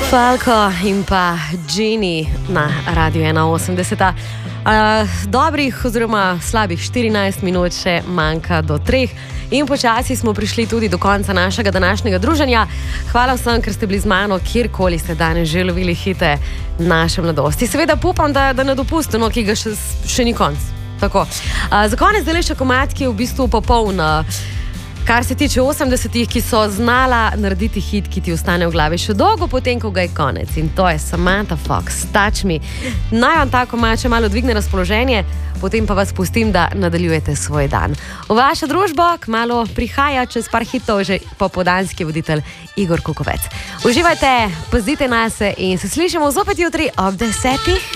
Falko in pa Gini na Radio 81. Dobrih oziroma slabih 14 minut še manjka do 3 in počasi smo prišli tudi do konca našega današnjega druženja. Hvala vsem, ker ste bili z mano, kjerkoli ste danes že lovili hite naše mladosti. Seveda upam, da na dopustu, ki ga še ni konc. Tako. Za konec zdaj še komad, ki je v bistvu popoln. Kar se tiče 80-ih, ki so znala narediti hit, ki ti ostane v glavi še dolgo potem, ko ga je konec. In to je Samantha Fox, Touch Me. Naj vam ta komad še malo dvigne razpoloženje, potem pa vas pustim, da nadaljujete svoj dan. V vašo družbo kmalu prihaja čez par hitov že popoldanski voditelj Igor Kukovec. Uživajte, pazite nase in se slišimo zopet jutri ob 10.